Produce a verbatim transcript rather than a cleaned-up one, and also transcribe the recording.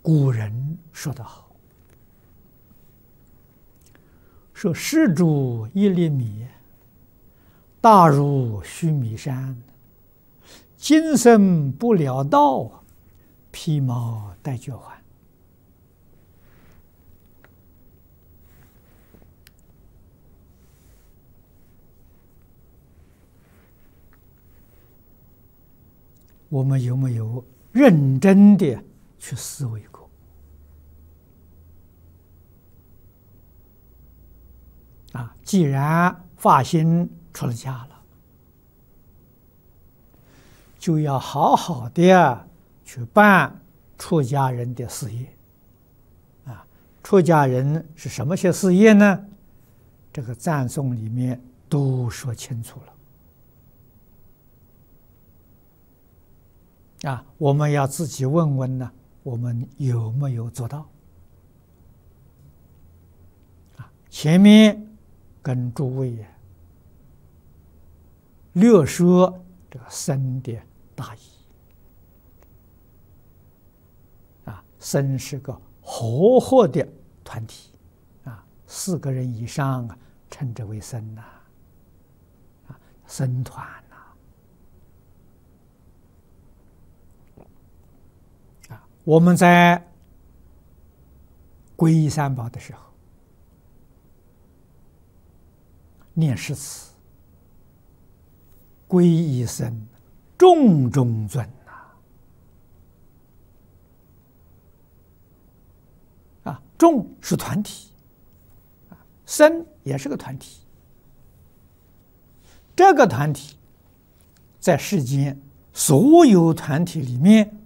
古人说得好，说施主一粒米，大如须弥山，今生不了道，披毛戴角还。我们有没有认真的去思维过？啊，既然发心出了家了，就要好好的去办出家人的事业。啊，出家人是什么些事业呢？这个赞颂里面都说清楚了。啊，我们要自己问问呢，我们有没有做到？啊，前面跟诸位略说这个僧的大意。啊，僧是个和合的团体，啊，四个人以上啊，称之为僧呐，啊，僧团。我们在皈依三宝的时候，念诗词，皈依僧，众中尊呐！啊，众是团体，啊，僧也是个团体。这个团体在世间所有团体里面